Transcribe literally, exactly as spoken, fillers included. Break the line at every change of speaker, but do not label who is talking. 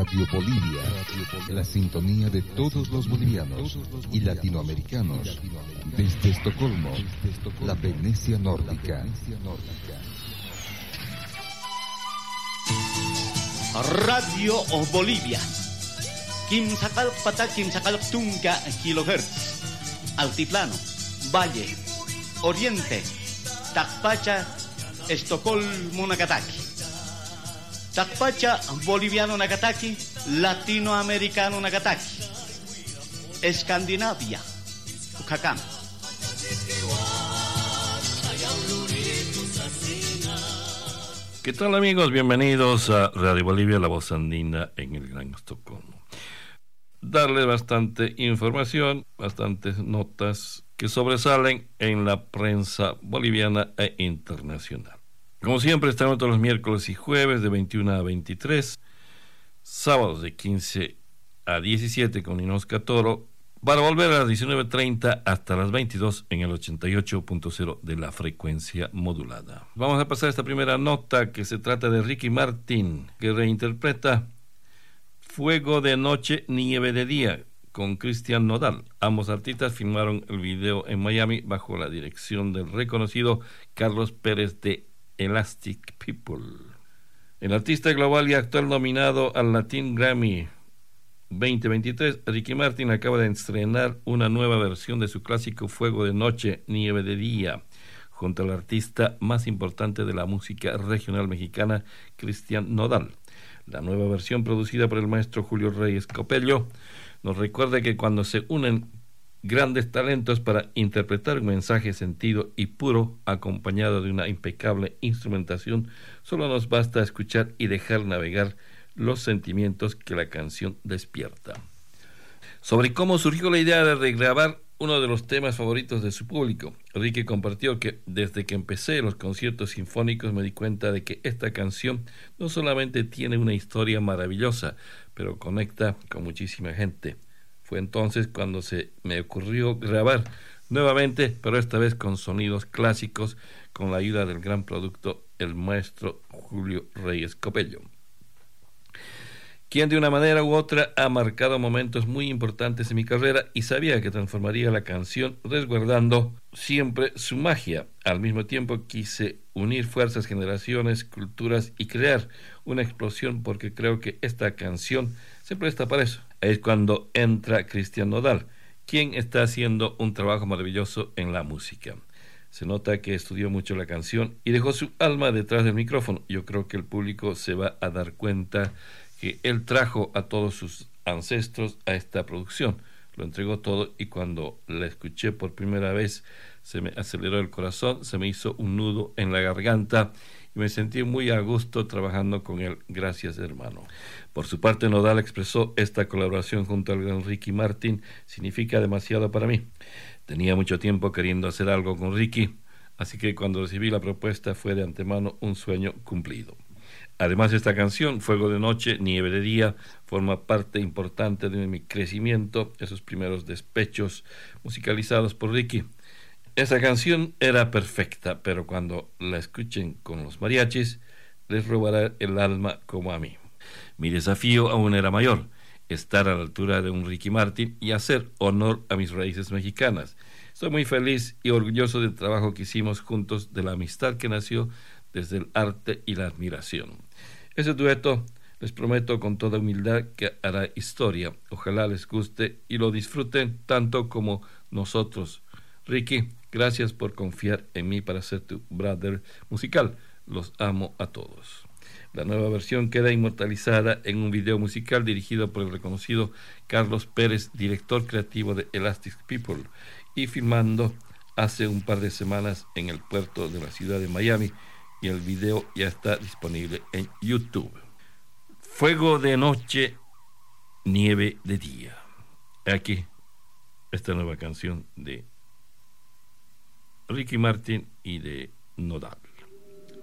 Radio Bolivia, la sintonía de todos los bolivianos y latinoamericanos. Desde Estocolmo, la Venecia nórdica.
Radio Bolivia. Quimsacal pata quimsacal tunca kilohertz. Altiplano, Valle, Oriente, Tacpacha, Estocolmo, Nagataki. Tacpacha, boliviano Nagataki, latinoamericano Nagataki. Escandinavia, Ucacán.
¿Qué tal, amigos? Bienvenidos a Radio Bolivia, la voz andina en el Gran Estocolmo. Darles bastante información, bastantes notas que sobresalen en la prensa boliviana e internacional. Como siempre, estamos todos los miércoles y jueves de veintiuno a veintitrés, sábados de quince a diecisiete con Inosca Toro, para volver a las diecinueve treinta hasta las veintidós en el ochenta y ocho punto cero de la frecuencia modulada. Vamos a pasar esta primera nota, que se trata de Ricky Martin, que reinterpreta Fuego de noche, nieve de día, con Cristian Nodal. Ambos artistas filmaron el video en Miami bajo la dirección del reconocido Carlos Pérez de Elastic People. El artista global y actual nominado al Latin Grammy veinte veintitrés, Ricky Martin acaba de estrenar una nueva versión de su clásico Fuego de noche, nieve de día, junto al artista más importante de la música regional mexicana, Cristian Nodal. La nueva versión, producida por el maestro Julio Reyes Copello, nos recuerda que cuando se unen grandes talentos para interpretar un mensaje sentido y puro, acompañado de una impecable instrumentación, solo nos basta escuchar y dejar navegar los sentimientos que la canción despierta. Sobre cómo surgió la idea de regrabar uno de los temas favoritos de su público, Ricky compartió que desde que empecé los conciertos sinfónicos me di cuenta de que esta canción no solamente tiene una historia maravillosa, pero conecta con muchísima gente. Fue entonces cuando se me ocurrió grabar nuevamente, pero esta vez con sonidos clásicos, con la ayuda del gran producto, el maestro Julio Reyes Copello, quien de una manera u otra ha marcado momentos muy importantes en mi carrera y sabía que transformaría la canción resguardando siempre su magia. Al mismo tiempo quise unir fuerzas, generaciones, culturas y crear una explosión, porque creo que esta canción se presta para eso. Ahí es cuando entra Cristian Nodal, quien está haciendo un trabajo maravilloso en la música. Se nota que estudió mucho la canción y dejó su alma detrás del micrófono. Yo creo que el público se va a dar cuenta que él trajo a todos sus ancestros a esta producción, lo entregó todo, y cuando la escuché por primera vez se me aceleró el corazón, se me hizo un nudo en la garganta y me sentí muy a gusto trabajando con él. Gracias, hermano. Por su parte, Nodal expresó: esta colaboración junto al gran Ricky Martin significa demasiado para mí. Tenía mucho tiempo queriendo hacer algo con Ricky, así que cuando recibí la propuesta fue de antemano un sueño cumplido. Además, esta canción, Fuego de noche, nieve de día, forma parte importante de mi crecimiento, esos primeros despechos musicalizados por Ricky. Esa canción era perfecta, pero cuando la escuchen con los mariachis, les robará el alma como a mí. Mi desafío aún era mayor, estar a la altura de un Ricky Martin y hacer honor a mis raíces mexicanas. Estoy muy feliz y orgulloso del trabajo que hicimos juntos, de la amistad que nació desde el arte y la admiración. Ese dueto, les prometo con toda humildad, que hará historia. Ojalá les guste y lo disfruten tanto como nosotros. Ricky, gracias por confiar en mí para ser tu brother musical. Los amo a todos. La nueva versión queda inmortalizada en un video musical dirigido por el reconocido Carlos Pérez, director creativo de Elastic People, y filmando hace un par de semanas en el puerto de la ciudad de Miami, y el video ya está disponible en YouTube. Fuego de noche, nieve de día. Aquí esta nueva canción de Ricky Martin y de Nodal.